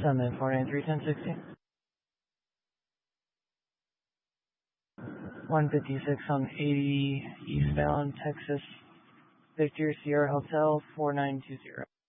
Summit 493-1060. 156 on 80 eastbound Texas Victor Sierra Hotel 4920.